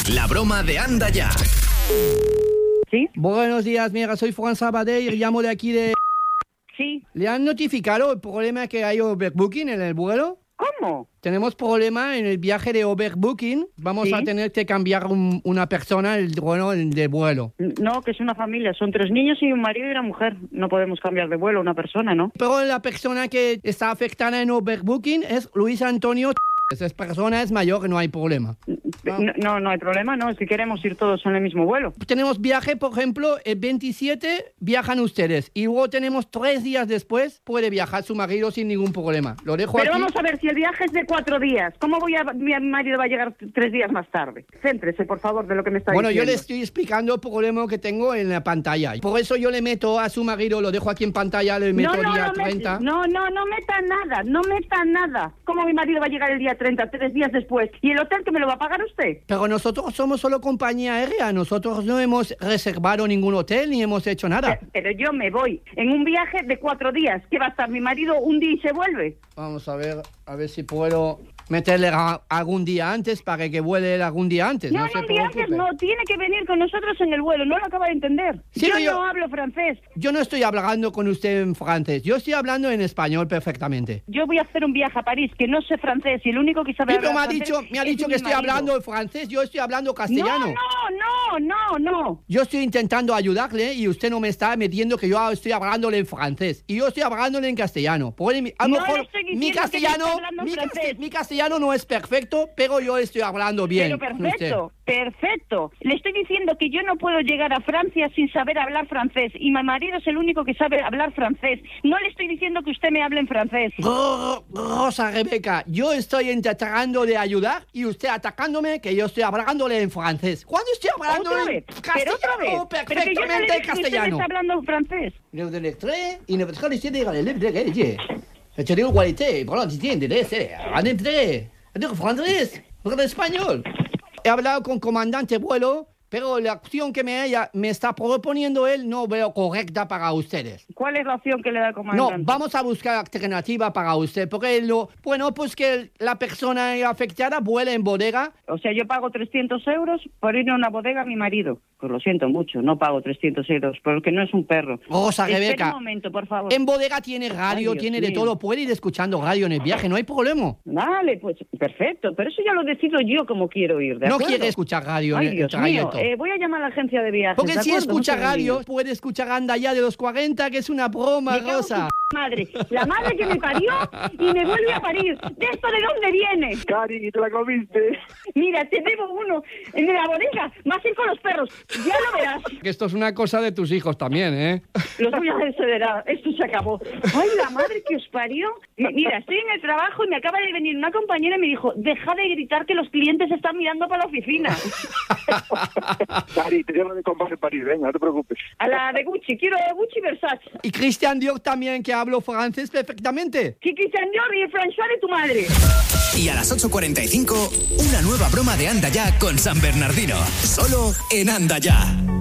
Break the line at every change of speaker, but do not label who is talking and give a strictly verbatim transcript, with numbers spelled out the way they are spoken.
La broma de Anda Ya.
¿Sí?
Buenos días, mira, soy Juan Sabadell, llamo de aquí de...
Sí.
¿Le han notificado el problema que hay overbooking en el vuelo?
¿Cómo?
Tenemos problema en el viaje de overbooking. Vamos
¿Sí?
a tener que cambiar un- una persona el bueno, de vuelo.
No, que es una familia. Son tres niños y un marido y una mujer. No podemos cambiar de vuelo a una persona, ¿no?
Pero la persona que está afectada en overbooking es Luis Antonio. Esa persona es mayor, no hay problema.
No, no, no hay problema, no. Es que queremos ir todos en el mismo vuelo.
Tenemos viaje, por ejemplo, el veintisiete viajan ustedes y luego tenemos tres días después puede viajar su marido sin ningún problema. Lo dejo
Pero
aquí.
vamos a ver, si el viaje es de cuatro días, ¿cómo voy a, mi marido va a llegar tres días más tarde? Céntrese, por favor, de lo que me está
Bueno,
diciendo.
yo le estoy explicando el problema que tengo en la pantalla. Por eso yo le meto a su marido, lo dejo aquí en pantalla, le meto
No, no,
día
no, met-
treinta.
no, no, no meta nada, no meta nada. ¿Cómo mi marido va a llegar el día treinta, tres días después? ¿Y el hotel que me lo va a pagar usted?
Pero nosotros somos solo compañía aérea, nosotros no hemos reservado ningún hotel ni hemos hecho nada.
Pe- Pero yo me voy en un viaje de cuatro días. ¿Qué va a estar mi marido un día y se vuelve?
Vamos a ver, a ver si puedo meterle a- algún día antes para que vuele él algún día antes.
No,
No,
no,
se
un día antes
preocupe.
no. Tiene que venir con nosotros en el vuelo. No lo acaba de entender.
Sí,
yo
pero yo-
no hablo francés.
Yo no estoy hablando con usted en francés, yo estoy hablando en español perfectamente.
Yo voy a hacer un viaje a París que no sé francés y el único que sabe
Sí, pero
hablar
me ha
francés
dicho, me ha
es
dicho
mi
que estoy
marido.
hablando francés, yo estoy hablando castellano.
No, no, no, no, no.
Yo estoy intentando ayudarle y usted no me está metiendo que yo estoy hablándole en francés. Y yo estoy hablándole en castellano. Puede- a lo
No
mejor
le estoy diciendo
mi
que me
castellano,
está hablando
mi,
francés.
caste- mi castellano no es perfecto, pero yo estoy hablando bien.
Pero
con usted.
perfecto, perfecto. Le estoy diciendo que yo no puedo llegar a Francia sin saber hablar francés y mi marido es el único que sabe hablar francés. No le estoy diciendo que usted me hable en francés.
Ro- Rosa Rebeca, yo estoy intentando de ayudar y usted atacándome que yo estoy hablándole en francés. ¿Cuándo estoy hablando
Otra
en
vez, pero otra vez.
castellano?
Pero que yo no le
Perfectamente
dije que usted me
castellano.
está hablando francés.
Le de l'extrait, il ne veut pas laisser dire les livres de guerre. Je digo qualité, por lo que tiene, de ese, en entre, digo francés, en español. He hablado con comandante vuelo, pero la opción que me, ella, me está proponiendo él no veo correcta para ustedes.
¿Cuál es la opción que le da el
No,
comandante?
vamos a buscar alternativa para usted, porque lo, bueno, pues que la persona afectada vuela en bodega.
O sea, yo pago trescientos euros por ir a una bodega a mi marido. Pues lo siento mucho, no pago trescientos euros, porque no es un perro.
Rosa
Espera
Rebeca,
un momento, por favor.
en bodega tiene radio,
Ay, Dios
tiene de
mío.
todo, puede ir escuchando radio en el viaje, no hay problema.
Vale, pues perfecto, pero eso ya lo decido yo como quiero ir, ¿de
No
acuerdo?
quiere escuchar radio
Ay,
en el
Dios mío,
trayecto.
eh, voy a llamar a la agencia de viajes,
Porque
¿de
si
acuerdo?
escucha
No se me
radio,
olvide.
puede escuchar Anda Ya de los cuarenta, que es una broma,
Me cago en
Rosa.
tu madre, la madre que me parió y me vuelve a parir. ¿De esto de dónde viene?
Cari, te la comiste.
Mira, te debo uno en la bodega, más ir con los perros, ya lo verás.
Que esto es una cosa de tus hijos también, ¿eh?
Los voy a desheredar, esto se acabó. Ay, la madre que os parió. M- Mira, estoy en el trabajo y me acaba de venir una compañera y me dijo, deja de gritar que los clientes están mirando para la oficina.
Cari, te llamo de compás en París, venga, no te preocupes.
A la de Gucci, quiero de Gucci y Versace.
Y Christian Dior también, que hablo francés perfectamente.
Que Christian Dior y François de tu madre.
Y a las ocho cuarenta y cinco, una nueva broma de Anda Ya con San Bernardino. Solo en Anda Ya.